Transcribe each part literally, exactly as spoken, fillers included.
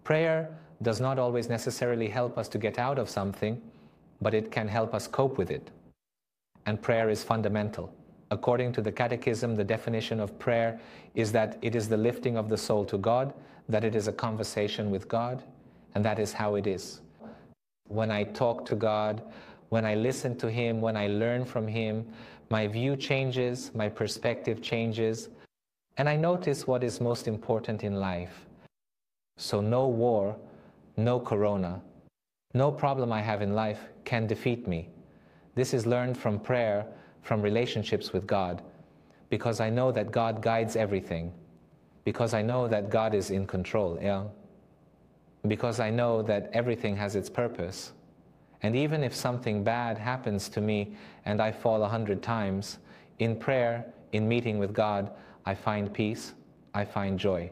Prayer does not always necessarily help us to get out of something, but it can help us cope with it. And prayer is fundamental. According to the Catechism, the definition of prayer is that it is the lifting of the soul to God, that it is a conversation with God, and that is how it is. When I talk to God, when I listen to Him, when I learn from Him, my view changes, my perspective changes, and I notice what is most important in life. So no war, no corona, no problem I have in life can defeat me. This is learned from prayer, from relationships with God, because I know that God guides everything, because I know that God is in control, yeah? Because I know that everything has its purpose. And even if something bad happens to me and I fall a hundred times, in prayer, in meeting with God, I find peace, I find joy.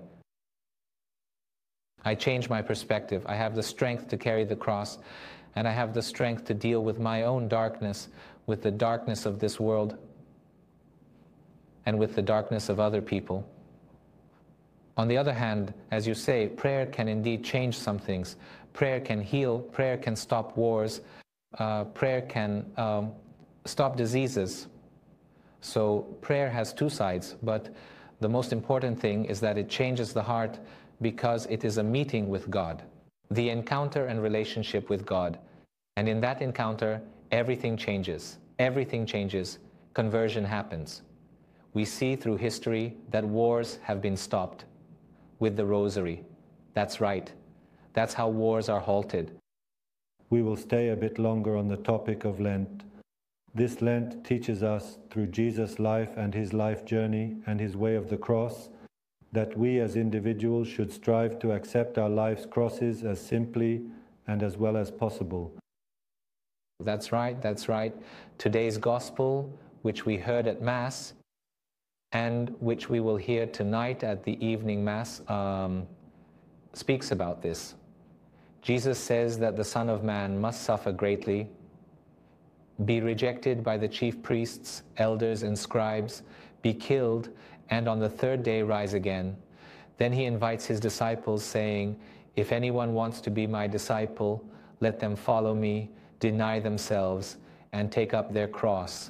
I change my perspective. I have the strength to carry the cross, and I have the strength to deal with my own darkness, with the darkness of this world, and with the darkness of other people. On the other hand, as you say, prayer can indeed change some things. Prayer can heal, prayer can stop wars, uh, prayer can um, stop diseases. So prayer has two sides, but the most important thing is that it changes the heart because it is a meeting with God, the encounter and relationship with God. And in that encounter, everything changes. Everything changes. Conversion happens. We see through history that wars have been stopped with the rosary. That's right. That's how wars are halted. We will stay a bit longer on the topic of Lent. This Lent teaches us through Jesus' life and His life journey and His way of the cross that we as individuals should strive to accept our life's crosses as simply and as well as possible. That's right, that's right. Today's Gospel, which we heard at Mass, and which we will hear tonight at the evening Mass, um, speaks about this. Jesus says that the Son of Man must suffer greatly, be rejected by the chief priests, elders, and scribes, be killed, and on the third day rise again. Then He invites His disciples, saying, "If anyone wants to be my disciple, let them follow me, deny themselves, and take up their cross."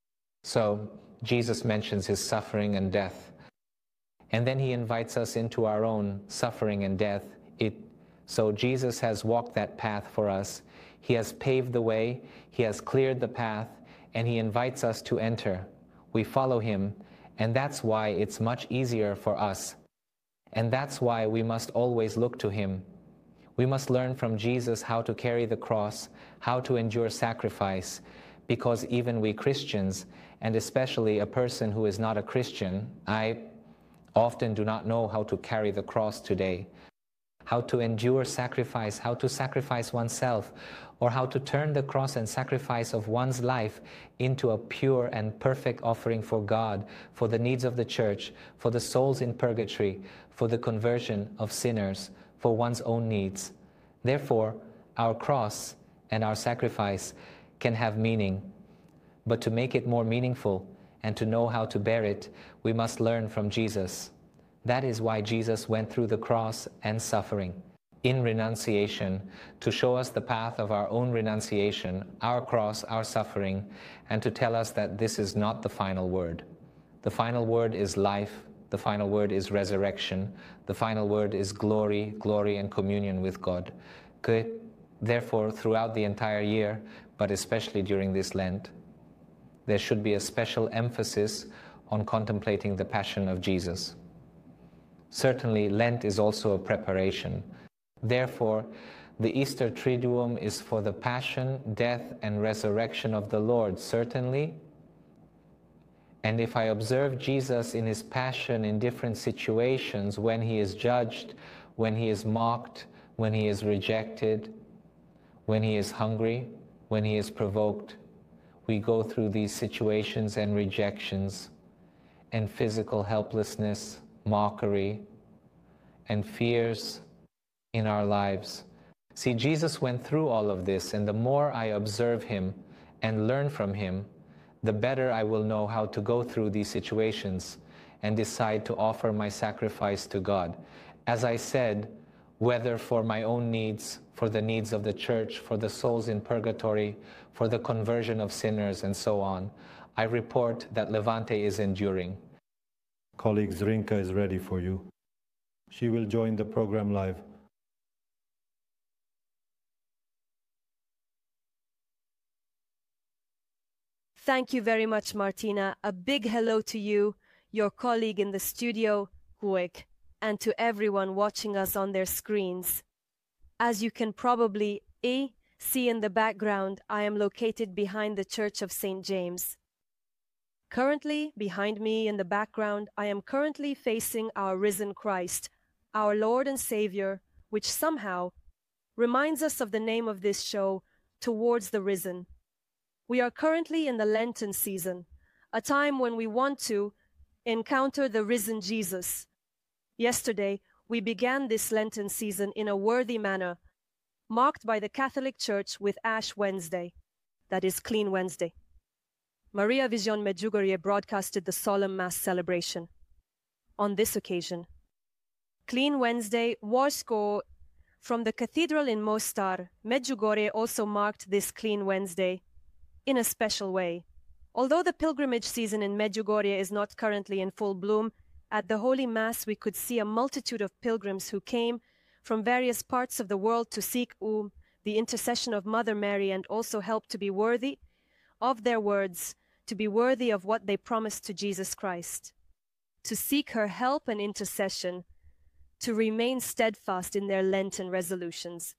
So Jesus mentions His suffering and death. And then He invites us into our own suffering and death. It, so Jesus has walked that path for us. He has paved the way, He has cleared the path, and He invites us to enter. We follow Him, and that's why it's much easier for us. And that's why we must always look to Him. We must learn from Jesus how to carry the cross, how to endure sacrifice, because even we Christians, and especially a person who is not a Christian, I often do not know how to carry the cross today, how to endure sacrifice, how to sacrifice oneself, or how to turn the cross and sacrifice of one's life into a pure and perfect offering for God, for the needs of the church, for the souls in purgatory, for the conversion of sinners, for one's own needs. Therefore, our cross and our sacrifice can have meaning. But to make it more meaningful and to know how to bear it, we must learn from Jesus. That is why Jesus went through the cross and suffering in renunciation, to show us the path of our own renunciation, our cross, our suffering, and to tell us that this is not the final word. The final word is life. The final word is resurrection. The final word is glory, glory and communion with God. Good. Therefore, throughout the entire year, but especially during this Lent, there should be a special emphasis on contemplating the passion of Jesus. Certainly, Lent is also a preparation. Therefore, the Easter Triduum is for the passion, death, and resurrection of the Lord, certainly. And if I observe Jesus in His passion in different situations, when He is judged, when He is mocked, when He is rejected, when He is hungry, when He is provoked, we go through these situations and rejections and physical helplessness, mockery, and fears in our lives. See, Jesus went through all of this, and the more I observe Him and learn from Him, the better I will know how to go through these situations and decide to offer my sacrifice to God. As I said, whether for my own needs, for the needs of the church, for the souls in purgatory, for the conversion of sinners, and so on, I report that Levante is enduring. Colleague Zrinka is ready for you. She will join the program live. Thank you very much, Martina. A big hello to you, your colleague in the studio, Guek, and to everyone watching us on their screens. As you can probably eh, see in the background, I am located behind the Church of Saint James. Currently, behind me in the background, I am currently facing our risen Christ, our Lord and Savior, which somehow reminds us of the name of this show, Towards the Risen. We are currently in the Lenten season, a time when we want to encounter the risen Jesus. Yesterday, we began this Lenten season in a worthy manner, marked by the Catholic Church with Ash Wednesday, that is Clean Wednesday. Maria Vision Medjugorje broadcasted the solemn Mass celebration. On this occasion, Clean Wednesday, Warsko, from the cathedral in Mostar, Medjugorje also marked this Clean Wednesday in a special way. Although the pilgrimage season in Medjugorje is not currently in full bloom, at the Holy Mass we could see a multitude of pilgrims who came from various parts of the world to seek um, the intercession of Mother Mary and also help to be worthy of their words, to be worthy of what they promised to Jesus Christ, to seek her help and intercession, to remain steadfast in their Lenten resolutions.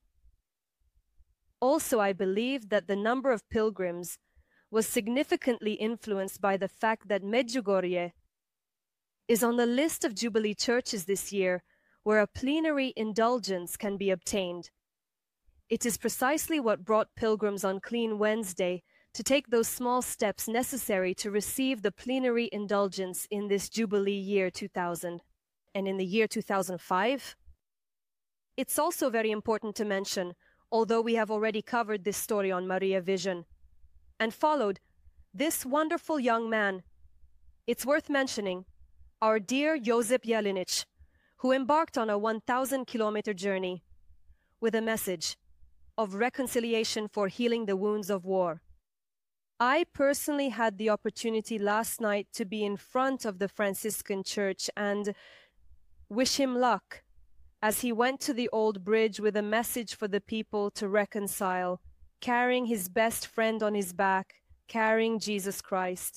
Also, I believe that the number of pilgrims was significantly influenced by the fact that Medjugorje is on the list of Jubilee churches this year where a plenary indulgence can be obtained. It is precisely what brought pilgrims on Clean Wednesday to take those small steps necessary to receive the plenary indulgence in this Jubilee year two thousand. And in the year two thousand five, it's also very important to mention, although we have already covered this story on Maria Vision and followed this wonderful young man, it's worth mentioning our dear Josip Jelinic, who embarked on a one thousand kilometer journey with a message of reconciliation for healing the wounds of war. I personally had the opportunity last night to be in front of the Franciscan Church and wish him luck as he went to the old bridge with a message for the people to reconcile, carrying his best friend on his back, carrying Jesus Christ.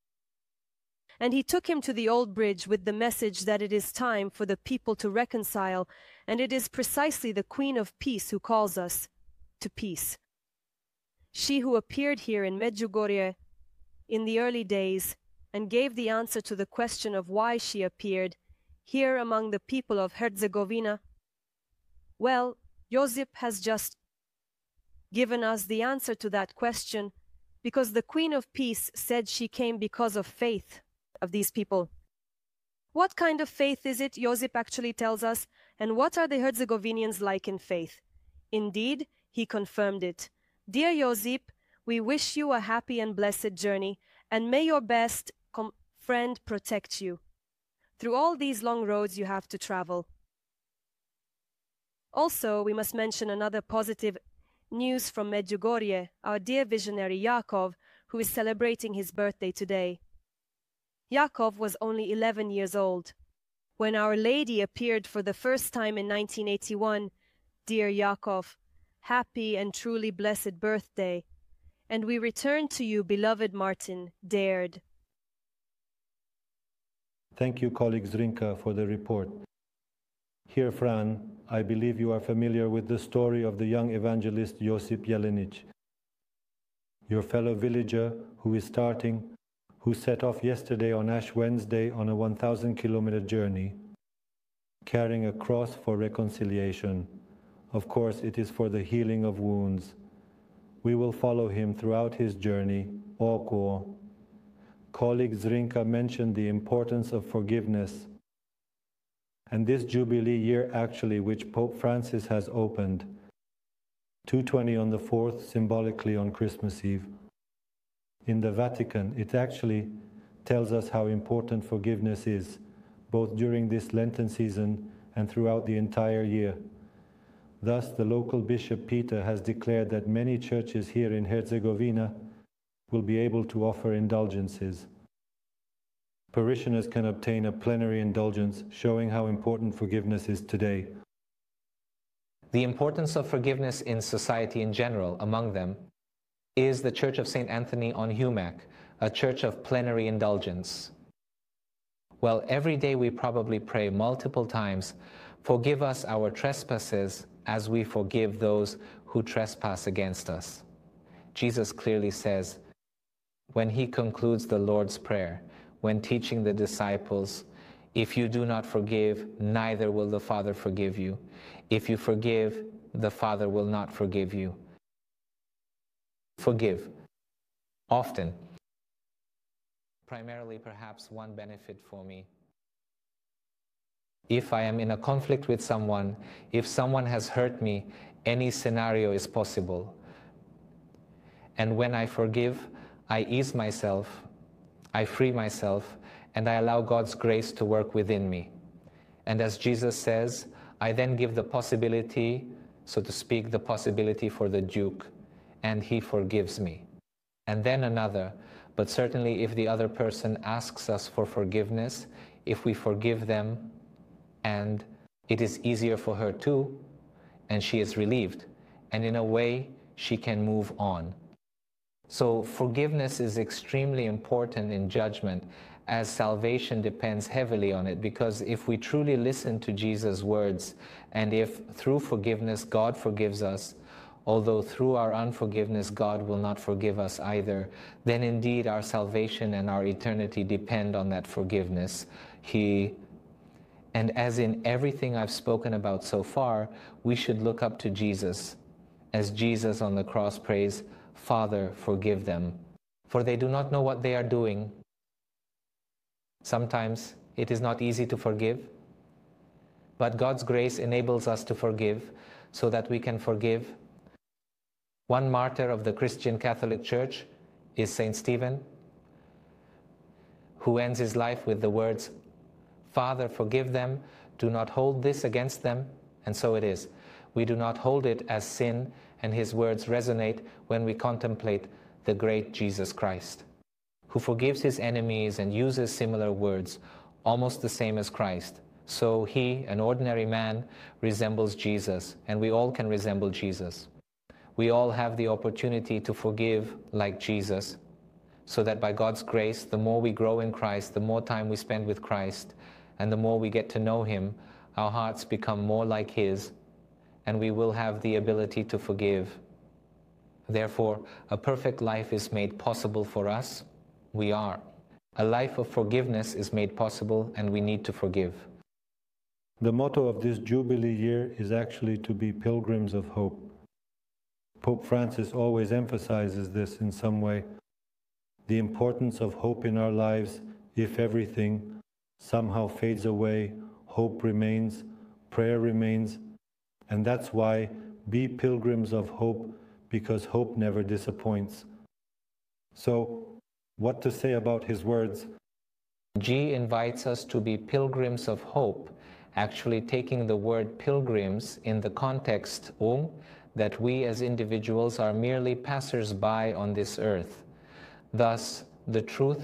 And he took him to the old bridge with the message that it is time for the people to reconcile, and it is precisely the Queen of Peace who calls us to peace. She who appeared here in Medjugorje in the early days and gave the answer to the question of why she appeared here among the people of Herzegovina. Well, Josip has just given us the answer to that question, because the Queen of Peace said she came because of faith of these people. What kind of faith is it, Josip actually tells us, and what are the Herzegovinians like in faith? Indeed, he confirmed it. Dear Josip, we wish you a happy and blessed journey, and may your best friend protect you through all these long roads you have to travel. Also, we must mention another positive news from Medjugorje, our dear visionary Yakov, who is celebrating his birthday today. Yakov was only eleven years old when Our Lady appeared for the first time in nineteen eighty-one. Dear Yakov, happy and truly blessed birthday, and we return to you, beloved Martin, dared. Thank you, colleague Zrinka, for the report. Here, Fran, I believe you are familiar with the story of the young evangelist Josip Jelinic, your fellow villager who is starting, who set off yesterday on Ash Wednesday on a one thousand kilometer journey, carrying a cross for reconciliation. Of course, it is for the healing of wounds. We will follow him throughout his journey, Oko. Colleague Zrinka mentioned the importance of forgiveness. And this Jubilee year actually, which Pope Francis has opened, two twenty on the fourth, symbolically on Christmas Eve. In the Vatican, it actually tells us how important forgiveness is, both during this Lenten season and throughout the entire year. Thus, the local Bishop Peter has declared that many churches here in Herzegovina will be able to offer indulgences. Parishioners can obtain a plenary indulgence, showing how important forgiveness is today. The importance of forgiveness in society in general, among them, is the Church of Saint Anthony on Humac, a church of plenary indulgence. Well, every day we probably pray multiple times, "Forgive us our trespasses as we forgive those who trespass against us." Jesus clearly says, when he concludes the Lord's Prayer, when teaching the disciples, "If you do not forgive, neither will the Father forgive you. If you forgive, the Father will not forgive you." Forgive. Often. Primarily, perhaps, one benefit for me. If I am in a conflict with someone, if someone has hurt me, any scenario is possible. And when I forgive, I ease myself, I free myself, and I allow God's grace to work within me. And as Jesus says, I then give the possibility, so to speak, the possibility for the Duke, and he forgives me. And then another, but certainly if the other person asks us for forgiveness, if we forgive them, and it is easier for her too, and she is relieved, and in a way she can move on. So forgiveness is extremely important in judgment, as salvation depends heavily on it, because if we truly listen to Jesus' words, and if through forgiveness God forgives us, although through our unforgiveness God will not forgive us either, then indeed our salvation and our eternity depend on that forgiveness. He, and as in everything I've spoken about so far, we should look up to Jesus, as Jesus on the cross prays, "Father, forgive them, for they do not know what they are doing." Sometimes it is not easy to forgive, but God's grace enables us to forgive so that we can forgive. One martyr of the Christian Catholic Church is Saint Stephen, who ends his life with the words, "Father, forgive them, do not hold this against them," and so it is. We do not hold it as sin, and his words resonate when we contemplate the great Jesus Christ, who forgives his enemies and uses similar words, almost the same as Christ. So he, an ordinary man, resembles Jesus, and we all can resemble Jesus. We all have the opportunity to forgive like Jesus, so that by God's grace, the more we grow in Christ, the more time we spend with Christ, and the more we get to know him, our hearts become more like his, and we will have the ability to forgive. Therefore, a perfect life is made possible for us. We are. A life of forgiveness is made possible, and we need to forgive. The motto of this Jubilee year is actually to be pilgrims of hope. Pope Francis always emphasizes this in some way, the importance of hope in our lives. If everything somehow fades away, hope remains, prayer remains, and that's why be pilgrims of hope, because hope never disappoints. So, what to say about his words? G invites us to be pilgrims of hope, actually taking the word pilgrims in the context um, that we as individuals are merely passers-by on this earth. Thus, the truth